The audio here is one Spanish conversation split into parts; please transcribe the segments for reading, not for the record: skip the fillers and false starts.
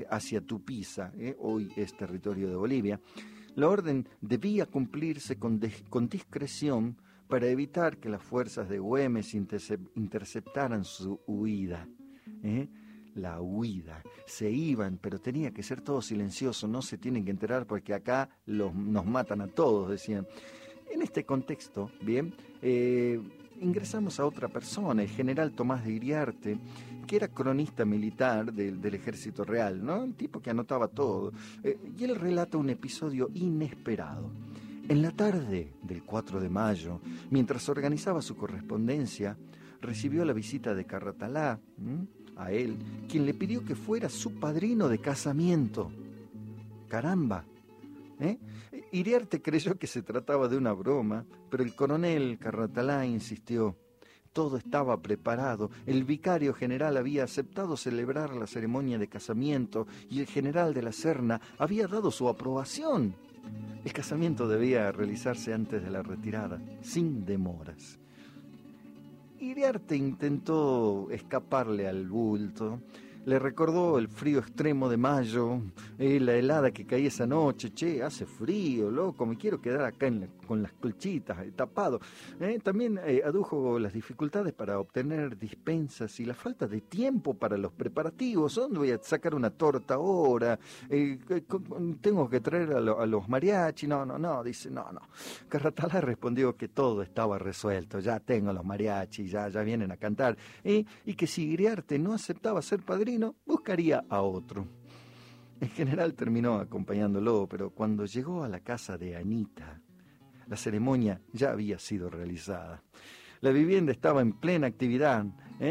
hacia Tupiza, hoy es territorio de Bolivia. La orden debía cumplirse con discreción para evitar que las fuerzas de Güemes interceptaran su huida. La huida. Se iban, pero tenía que ser todo silencioso, no se tienen que enterar porque acá nos matan a todos, decían. En este contexto, bien, ingresamos a otra persona, el general Tomás de Iriarte, que era cronista militar del Ejército Real, ¿no? Un tipo que anotaba todo. Y él relata un episodio inesperado. En la tarde del 4 de mayo, mientras organizaba su correspondencia, recibió la visita de Carratalá, a él, quien le pidió que fuera su padrino de casamiento. ¡Caramba! Iriarte creyó que se trataba de una broma, pero el coronel Carratalá insistió. Todo estaba preparado, el vicario general había aceptado celebrar la ceremonia de casamiento y el general de la Serna había dado su aprobación. El casamiento debía realizarse antes de la retirada, sin demoras. Iriarte intentó escaparle al bulto. Le recordó el frío extremo de mayo, la helada que caía esa noche. Che, hace frío, loco, me quiero quedar acá con las colchitas, tapado. También adujo las dificultades para obtener dispensas y la falta de tiempo para los preparativos. ¿Dónde voy a sacar una torta ahora? Tengo que traer a los mariachi. No, dice, no. Carratalá respondió que todo estaba resuelto, ya tengo los mariachi, ya vienen a cantar. Y que si Iriarte no aceptaba ser padrino, buscaría a otro. El general terminó acompañándolo, pero cuando llegó a la casa de Anita, la ceremonia ya había sido realizada. La vivienda estaba en plena actividad.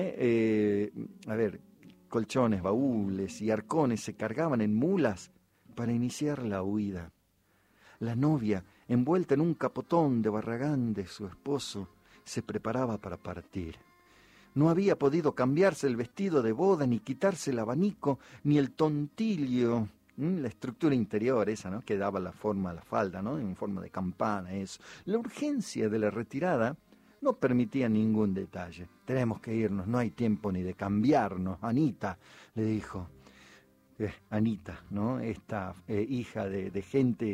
Colchones, baúles y arcones se cargaban en mulas para iniciar la huida. La novia, envuelta en un capotón de Barragán de su esposo, se preparaba para partir. No había podido cambiarse el vestido de boda, ni quitarse el abanico, ni el tontillo, la estructura interior esa, ¿no?, que daba la forma a la falda, ¿no?, en forma de campana, eso. La urgencia de la retirada no permitía ningún detalle. Tenemos que irnos, no hay tiempo ni de cambiarnos. Anita, le dijo. Anita, ¿no?, esta hija de gente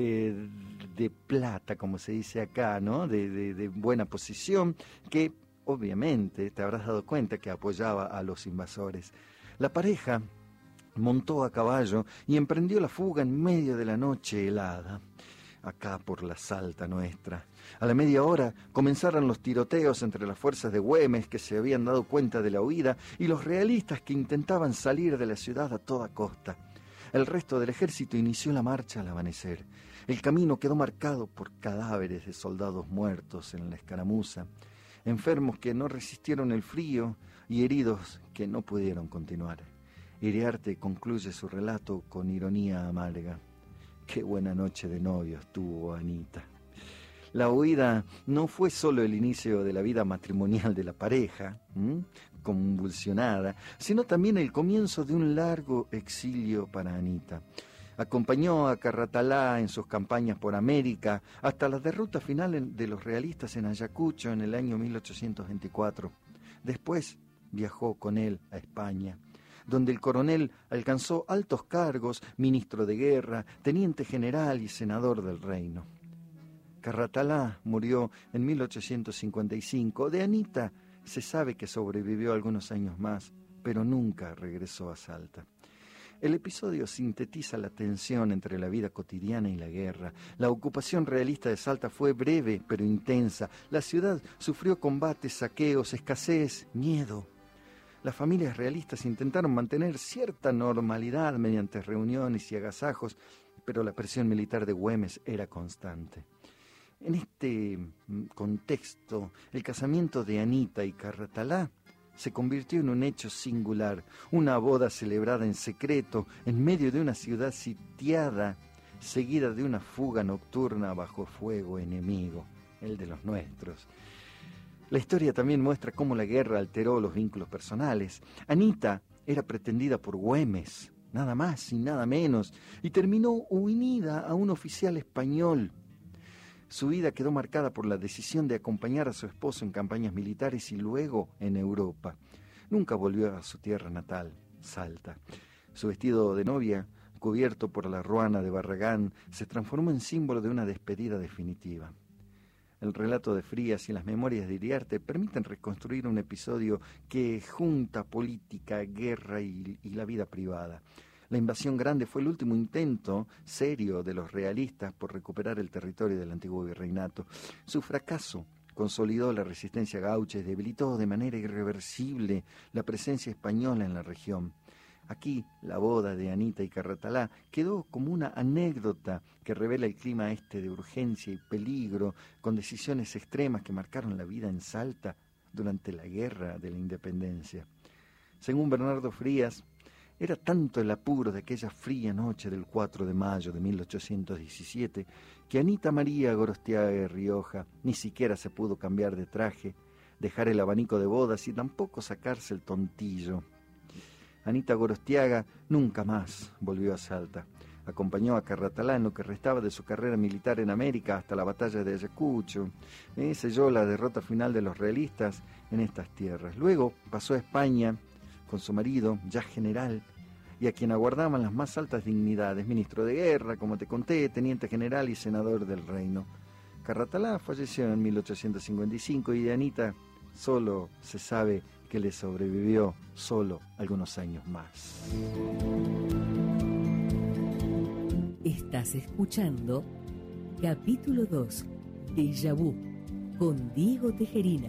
de plata, como se dice acá, ¿no?, de buena posición, que obviamente te habrás dado cuenta que apoyaba a los invasores. La pareja montó a caballo y emprendió la fuga en medio de la noche helada, acá por la Salta nuestra. A la media hora comenzaron los tiroteos entre las fuerzas de Güemes, que se habían dado cuenta de la huida, y los realistas, que intentaban salir de la ciudad a toda costa. El resto del ejército inició la marcha al amanecer. El camino quedó marcado por cadáveres de soldados muertos en la escaramuza, enfermos que no resistieron el frío y heridos que no pudieron continuar. Iriarte concluye su relato con ironía amarga. Qué buena noche de novios tuvo Anita. La huida no fue solo el inicio de la vida matrimonial de la pareja, convulsionada, sino también el comienzo de un largo exilio para Anita. Acompañó a Carratalá en sus campañas por América hasta la derrota final de los realistas en Ayacucho en el año 1824. Después viajó con él a España, donde el coronel alcanzó altos cargos, ministro de guerra, teniente general y senador del reino. Carratalá murió en 1855. De Anita se sabe que sobrevivió algunos años más, pero nunca regresó a Salta. El episodio sintetiza la tensión entre la vida cotidiana y la guerra. La ocupación realista de Salta fue breve pero intensa. La ciudad sufrió combates, saqueos, escasez, miedo. Las familias realistas intentaron mantener cierta normalidad mediante reuniones y agasajos, pero la presión militar de Güemes era constante. En este contexto, el casamiento de Anita y Carratalá se convirtió en un hecho singular, una boda celebrada en secreto en medio de una ciudad sitiada, seguida de una fuga nocturna bajo fuego enemigo, el de los nuestros. La historia también muestra cómo la guerra alteró los vínculos personales. Anita era pretendida por Güemes, nada más y nada menos, y terminó unida a un oficial español. Su vida quedó marcada por la decisión de acompañar a su esposo en campañas militares y luego en Europa. Nunca volvió a su tierra natal, Salta. Su vestido de novia, cubierto por la ruana de Barragán, se transformó en símbolo de una despedida definitiva. El relato de Frías y las memorias de Iriarte permiten reconstruir un episodio que junta política, guerra y la vida privada. La invasión grande fue el último intento serio de los realistas por recuperar el territorio del antiguo virreinato. Su fracaso consolidó la resistencia gaucha y debilitó de manera irreversible la presencia española en la región. Aquí, la boda de Anita y Carratalá quedó como una anécdota que revela el clima de urgencia y peligro, con decisiones extremas que marcaron la vida en Salta durante la Guerra de la Independencia. Según Bernardo Frías, era tanto el apuro de aquella fría noche del 4 de mayo de 1817 que Anita María Gorostiaga de Rioja ni siquiera se pudo cambiar de traje, dejar el abanico de bodas y tampoco sacarse el tontillo. Anita Gorostiaga nunca más volvió a Salta. Acompañó a Carratalá en lo que restaba de su carrera militar en América hasta la batalla de Ayacucho. Selló la derrota final de los realistas en estas tierras. Luego pasó a España con su marido, ya general, y a quien aguardaban las más altas dignidades, ministro de guerra, como te conté, teniente general y senador del reino. Carratalá falleció en 1855 y de Anita solo se sabe que le sobrevivió solo algunos años más. Estás escuchando capítulo 2, Déjà Vu, con Diego Tejerina.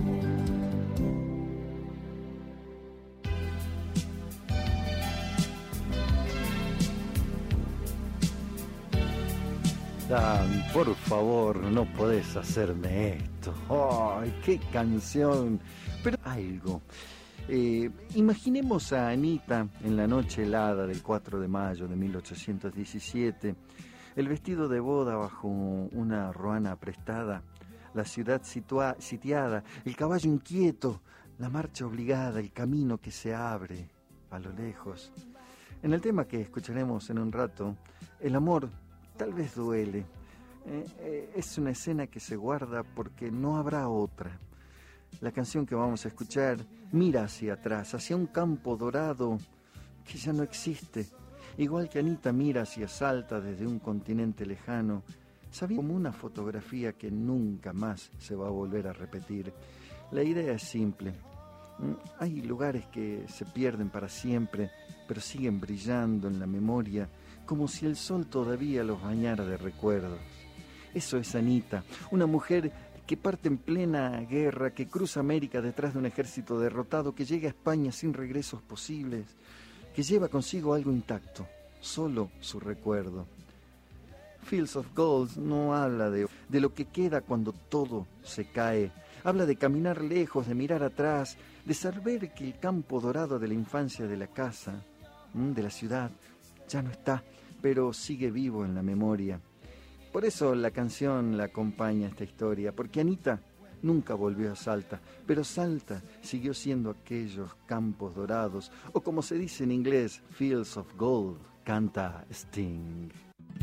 Dan, por favor, no podés hacerme esto. ¡Ay, qué canción! Pero algo. Imaginemos a Anita en la noche helada del 4 de mayo de 1817, el vestido de boda bajo una ruana prestada, la ciudad sitiada, el caballo inquieto, la marcha obligada, el camino que se abre a lo lejos. En el tema que escucharemos en un rato, el amor tal vez duele. Es una escena que se guarda porque no habrá otra. La canción que vamos a escuchar mira hacia atrás, hacia un campo dorado que ya no existe. Igual que Anita mira hacia Salta desde un continente lejano, sabiendo como una fotografía que nunca más se va a volver a repetir. La idea es simple. Hay lugares que se pierden para siempre, pero siguen brillando en la memoria, como si el sol todavía los bañara de recuerdos. Eso es Anita, una mujer que parte en plena guerra, que cruza América detrás de un ejército derrotado, que llega a España sin regresos posibles, que lleva consigo algo intacto, solo su recuerdo. Fields of Gold no habla de lo que queda cuando todo se cae. Habla de caminar lejos, de mirar atrás, de saber que el campo dorado de la infancia de la casa, de la ciudad, ya no está, pero sigue vivo en la memoria. Por eso la canción la acompaña esta historia, porque Anita nunca volvió a Salta, pero Salta siguió siendo aquellos campos dorados, o como se dice en inglés, Fields of Gold, canta Sting.